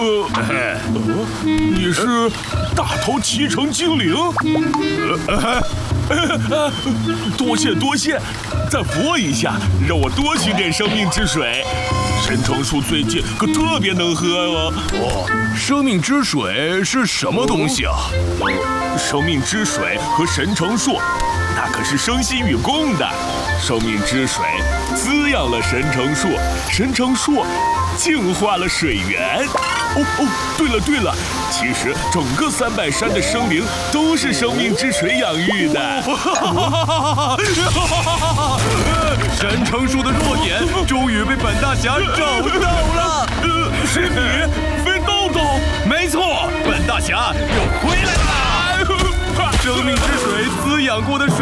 你是大头骑乘精灵？多谢多谢，再扶我一下，让我多取点生命之水。神橙树最近可特别能喝哦。 生命之水是什么东西啊？ 生命之水和神橙树，那可是生息与共的。生命之水滋养了神橙树，神橙树净化了水源。对了，其实整个300山的生灵都是生命之水养育的。 神橙树的弱点终于被本大侠找到了。 是你，飞豆豆？ 没错，本大侠又回来了。生命之水滋养过的水